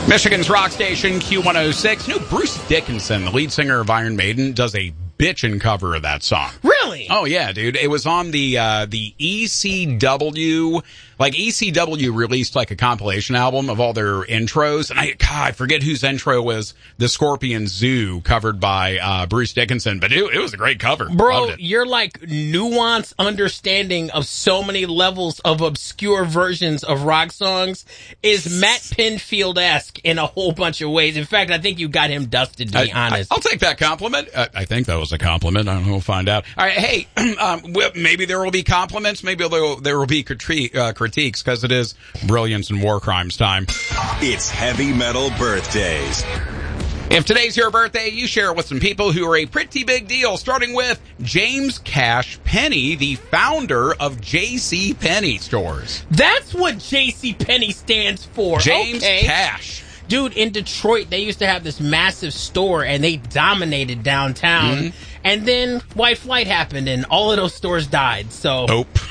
Michigan's rock station, Q106. You know, Bruce Dickinson, the lead singer of Iron Maiden, does a bitchin' cover of that song. Really? Oh, yeah, dude. It was on the ECW. Like, ECW released, like, a compilation album of all their intros. And I forget whose intro was The Scorpion Zoo, covered by Bruce Dickinson. But it was a great cover. Bro, you're like nuanced understanding of so many levels of obscure versions of rock songs is Matt Pinfield-esque in a whole bunch of ways. In fact, I think you got him dusted, to be honest. I'll take that compliment. I think that was a compliment. I don't know. We'll find out. All right. Hey, maybe there will be compliments. Maybe there will be critiques, because it is brilliance and war crimes time. It's Heavy Metal Birthdays. If today's your birthday, you share it with some people who are a pretty big deal, starting with James Cash Penney, the founder of J.C. Penney stores. That's what J.C. Penney stands for. James Cash. Dude, in Detroit, they used to have this massive store, and they dominated downtown. Mm-hmm. And then White Flight happened, and all of those stores died. So,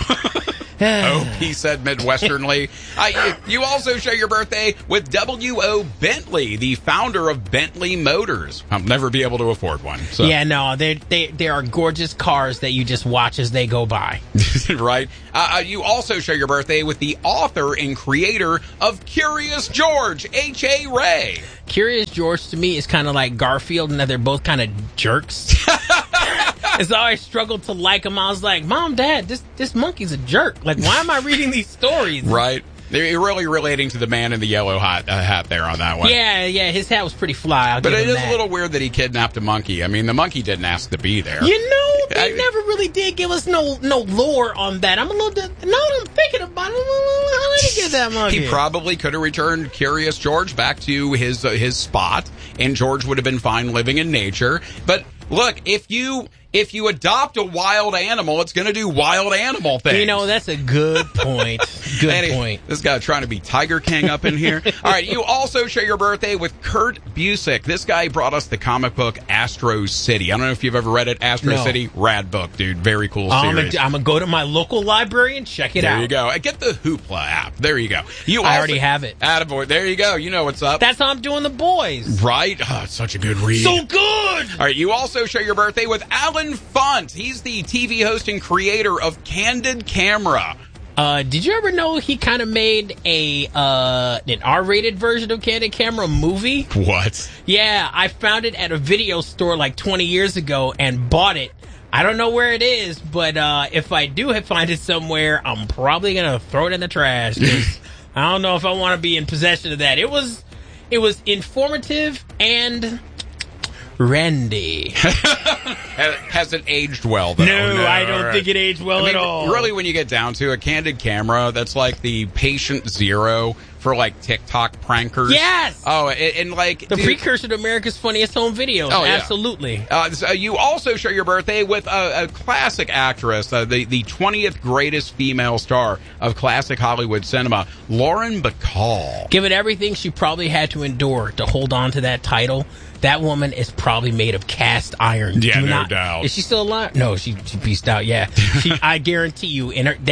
he said Midwesternly. You also share your birthday with W.O. Bentley, the founder of Bentley Motors. I'll never be able to afford one. So. Yeah, no, they are gorgeous cars that you just watch as they go by. Right. You also share your birthday with the author and creator of Curious George, H.A. Rey. Curious George, to me, is kind of like Garfield, and that they're both kind of jerks. As I always struggled to like him, I was like, Mom, Dad, this monkey's a jerk. Like, why am I reading these stories? Right. They're really relating to the man in the yellow hat there on that one. Yeah, his hat was pretty fly. But it is a little weird that he kidnapped a monkey. I mean, the monkey didn't ask to be there. You know, they never really did give us no lore on that. I'm a little bit... Now that I'm thinking about it, how did he get that monkey? He probably could have returned Curious George back to his spot, and George would have been fine living in nature. But look, if you adopt a wild animal, it's going to do wild animal things. You know, that's a good point. Good point. This guy trying to be Tiger King up in here. All right, you also share your birthday with Kurt Busiek. This guy brought us the comic book Astro City. I don't know if you've ever read it. Astro City, rad book, dude. Very cool series. I'm going to go to my local library and check it out. There you go. Get the Hoopla app. There you go. I already have it. Attaboy. There you go. You know what's up. That's how I'm doing The Boys. Right? Oh, it's such a good read. So good! All right, you also share your birthday with Alan Funt. He's the TV host and creator of Candid Camera. Did you ever know he kind of made an R-rated version of Candid Camera movie? What? Yeah, I found it at a video store like 20 years ago and bought it. I don't know where it is, but if I do find it somewhere, I'm probably going to throw it in the trash. I don't know if I want to be in possession of that. It was informative and... Randy. Has it aged well, though? No, I don't think it aged well at all. Really, when you get down to a Candid Camera, that's like the patient zero for, like, TikTok prankers. Yes! Oh, and like... The precursor to America's Funniest Home Videos. Oh, absolutely. Yeah. So you also share your birthday with a classic actress, the 20th greatest female star of classic Hollywood cinema, Lauren Bacall. Given everything she probably had to endure to hold on to that title, that woman is probably made of cast iron. Yeah, no doubt. Is she still alive? No, she pieced out, yeah. I guarantee you,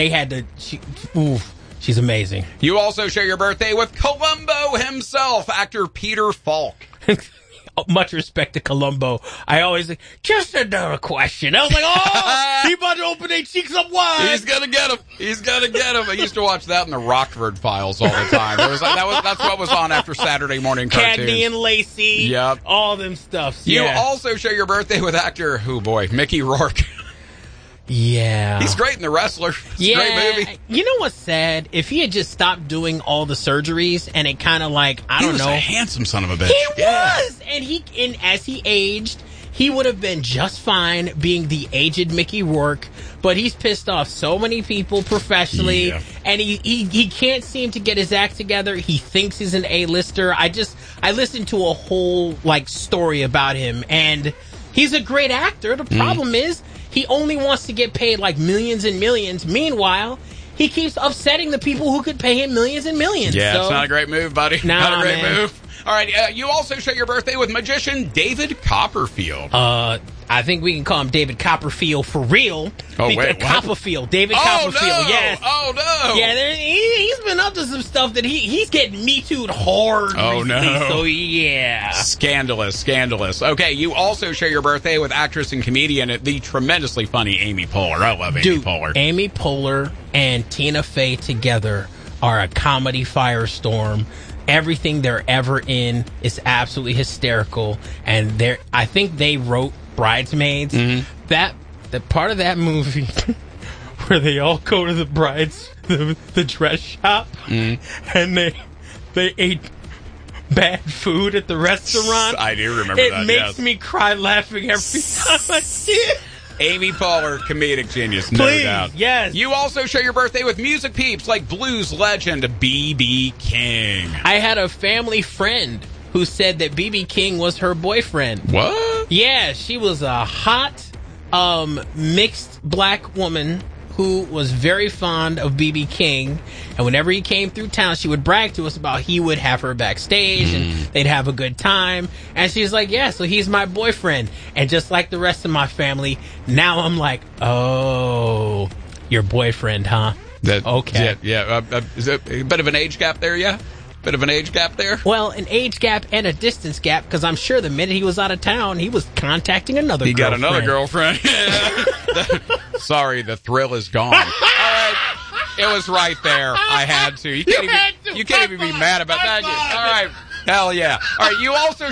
she's amazing. You also share your birthday with Columbo himself, actor Peter Falk. Much respect to Columbo. I always think, just another question. I was like, he about to open their cheeks up wide. He's gonna get him. I used to watch that in the Rockford Files all the time. That's what was on after Saturday morning cartoons. Cagney and Lacey. Yep. All them stuffs. You also share your birthday with actor, Mickey Rourke. Yeah. He's great in The Wrestler. It's a great movie. You know what's sad? If he had just stopped doing all the surgeries and it kind of like, He was a handsome son of a bitch. He was! And as he aged, he would have been just fine being the aged Mickey Rourke, but he's pissed off so many people professionally, and he can't seem to get his act together. He thinks he's an A-lister. I listened to a whole, story about him, and he's a great actor. The problem is, he only wants to get paid millions and millions. Meanwhile, he keeps upsetting the people who could pay him millions and millions. Yeah, it's not a great move, buddy. Not a great move. All right, you also share your birthday with magician David Copperfield. I think we can call him David Copperfield for real. Oh, wait, what? Copperfield. David Copperfield, no. yes. Oh, no. Yeah, he's been up to some stuff that he's getting Me Too'd hard recently, no. so yeah. Scandalous. Okay, you also share your birthday with actress and comedian, the tremendously funny Amy Poehler. I love Amy Poehler. Amy Poehler and Tina Fey together are a comedy firestorm. Everything they're ever in is absolutely hysterical, and I think they wrote Bridesmaids. That the part of that movie where they all go to the the dress shop and they ate bad food at the restaurant. I do remember that. It makes me cry laughing every time I see it. Amy Poehler, comedic genius, no Please, doubt. yes. You also share your birthday with music peeps like blues legend B.B. King. I had a family friend who said that B.B. King was her boyfriend. What? Yeah, she was a hot, mixed black woman who was very fond of B.B. King, and whenever he came through town, she would brag to us about he would have her backstage, and they'd have a good time, and she's like, yeah, so he's my boyfriend. And just like the rest of my family, now I'm like, oh, your boyfriend, huh? Okay. Yeah. Is it a bit of an age gap there, yeah? Bit of an age gap there? Well, an age gap and a distance gap, because I'm sure the minute he was out of town, he was contacting another girlfriend. He got another girlfriend. Sorry, the thrill is gone. All right. It was right there. I had to. You can't even be mad about that. All right. Hell yeah. All right. You also